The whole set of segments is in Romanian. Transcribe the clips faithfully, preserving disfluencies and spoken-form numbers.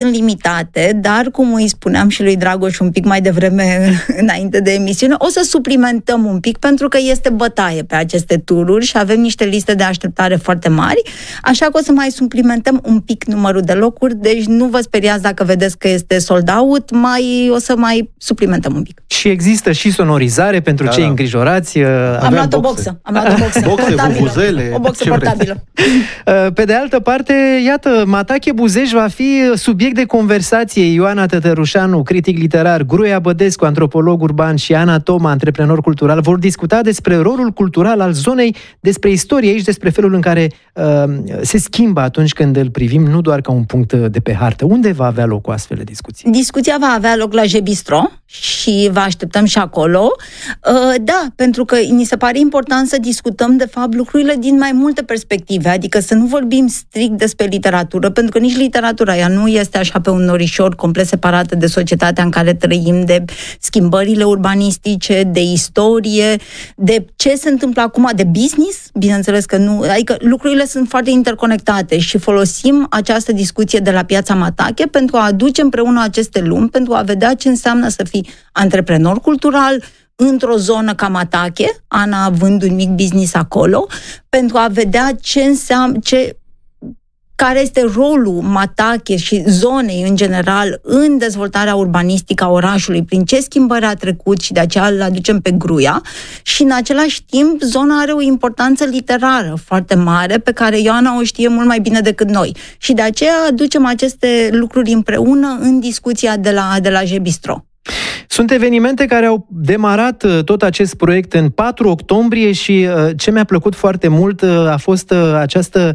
sunt limitate, dar, cum îi spuneam și lui Dragoș un pic mai devreme înainte de emisiune, o să suplimentăm un pic, pentru că este bătaie pe aceste tururi și avem niște liste de așteptare foarte mari, așa că o să mai suplimentăm un pic numărul de locuri, deci nu vă speriați dacă vedeți că este sold out, mai, o să mai suplimentăm un pic. Și există și sonorizare pentru da, cei da. îngrijorați. Am luat o boxă. Am luat o boxă. Boxe, vuvuzele. O boxă portabilă. Pe de altă parte, iată, Matache Buzeș va fi subiect de conversație. Ioana Tătărușanu, critic literar, Gruia Bădescu, antropolog urban, și Ana Toma, antreprenor cultural, vor discuta despre rolul cultural al zonei, despre istorie aici, despre felul în care uh, se schimbă atunci când îl privim, nu doar ca un punct de pe hartă. Unde va avea loc o astfel de discuție? Discuția va avea loc la Jebistro și vă așteptăm și acolo. Uh, da, pentru că ni se pare important să discutăm, de fapt, lucrurile din mai multe perspective, adică să nu vorbim strict despre literatură, pentru că nici literatura ea nu este așa pe un norișor complet separată de societatea în care trăim, de schimbările urbanistice, de istorie, de ce se întâmplă acum, de business, bineînțeles că nu, adică lucrurile sunt foarte interconectate și folosim această discuție de la Piața Matache pentru a aduce împreună aceste lumi, pentru a vedea ce înseamnă să fii antreprenor cultural într-o zonă ca Matache, Ana având un mic business acolo, pentru a vedea ce înseamnă, ce, care este rolul Matache și zonei în general în dezvoltarea urbanistică a orașului, prin ce schimbări a trecut și de aceea îl aducem pe Gruia. Și în același timp, zona are o importanță literară foarte mare, pe care Ioana o știe mult mai bine decât noi. Și de aceea aducem aceste lucruri împreună în discuția de la, de la Jebistro. Sunt evenimente care au demarat tot acest proiect în patru octombrie și ce mi-a plăcut foarte mult a fost această,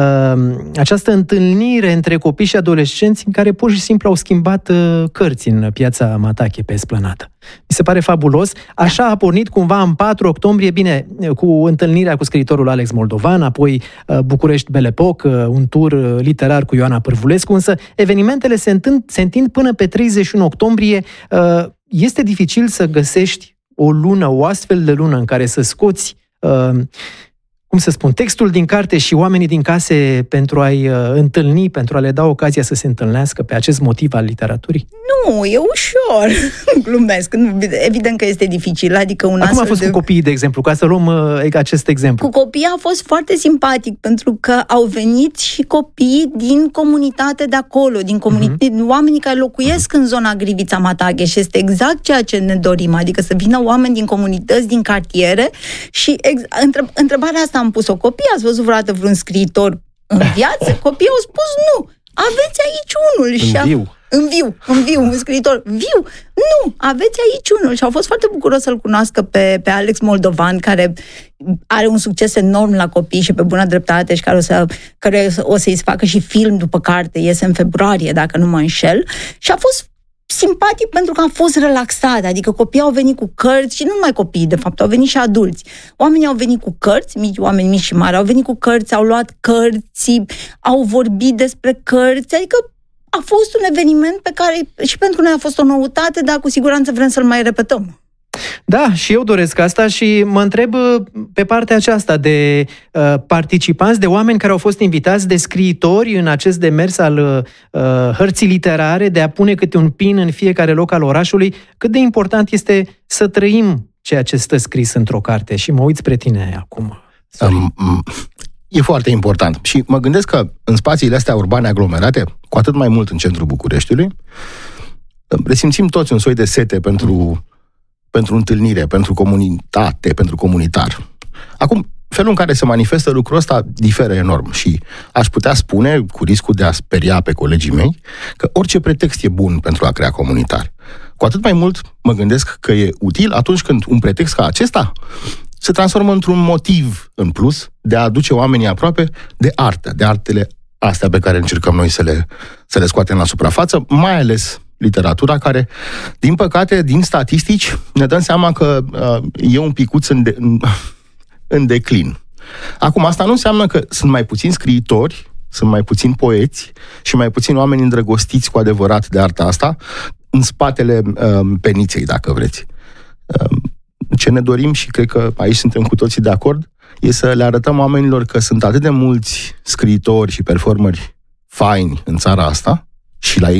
această întâlnire între copii și adolescenți în care pur și simplu au schimbat cărți în Piața Matache pe esplanadă. Mi se pare fabulos. Așa a pornit cumva în patru octombrie, bine, cu întâlnirea cu scriitorul Alex Moldovan, apoi București Belle Époque, un tur literar cu Ioana Pârvulescu, însă evenimentele se întind, se întind până pe treizeci și unu octombrie. Este dificil să găsești o lună, o astfel de lună în care să scoți, cum să spun, textul din carte și oamenii din case pentru a-i întâlni, pentru a le da ocazia să se întâlnească pe acest motiv al literaturii? Nu, e ușor. Glumesc. Evident că este dificil. Adică un Acum a fost de... cu copiii, de exemplu, ca să luăm uh, acest exemplu. Cu copiii a fost foarte simpatic, pentru că au venit și copii din comunitate de acolo, din comunitate, uh-huh. oamenii care locuiesc uh-huh. în zona Grivița Matache și este exact ceea ce ne dorim, adică să vină oameni din comunități, din cartiere și ex... întreb... întrebarea asta am pus-o. Copii, ați văzut vreodată vreun scriitor în viață? Copiii au spus nu. Aveți aici unul. În și a... viu. În viu, în viu, un scriitor viu. Nu, aveți aici unul. Și au fost foarte bucuros să-l cunoască pe, pe Alex Moldovan, care are un succes enorm la copii și pe bună dreptate și care o, să, care o să-i facă și film după carte. Iese în februarie, dacă nu mă înșel. Și a fost simpatic pentru că a fost relaxat, adică copiii au venit cu cărți și nu numai copiii, de fapt, au venit și adulți. Oamenii au venit cu cărți, mici, oameni mici și mari, au venit cu cărți, au luat cărți, au vorbit despre cărți, adică a fost un eveniment pe care și pentru noi a fost o noutate, dar cu siguranță vrem să-l mai repetăm. Da, și eu doresc asta și mă întreb pe partea aceasta de uh, participanți, de oameni care au fost invitați, de scriitori în acest demers al uh, hărții literare, de a pune câte un pin în fiecare loc al orașului, cât de important este să trăim ceea ce stă scris într-o carte. Și mă uit spre tine acum. Um, e foarte important. Și mă gândesc că în spațiile astea urbane aglomerate, cu atât mai mult în centrul Bucureștiului, resimțim toți un soi de sete pentru... pentru întâlnire, pentru comunitate, pentru comunitar. Acum, felul în care se manifestă lucrul ăsta diferă enorm și aș putea spune, cu riscul de a speria pe colegii mei, că orice pretext e bun pentru a crea comunitar. Cu atât mai mult mă gândesc că e util atunci când un pretext ca acesta se transformă într-un motiv în plus de a aduce oamenii aproape de artă, de artele astea pe care încercăm noi să le, să le scoatem la suprafață, mai ales literatura, care, din păcate, din statistici, ne dăm seama că uh, e un picuț în, de, în, în declin. Acum, asta nu înseamnă că sunt mai puțini scriitori, sunt mai puțini poeți și mai puțini oameni îndrăgostiți cu adevărat de arta asta în spatele uh, peniței, dacă vreți. Uh, ce ne dorim, și cred că aici suntem cu toții de acord, e să le arătăm oamenilor că sunt atât de mulți scriitori și performeri faini în țara asta și la ei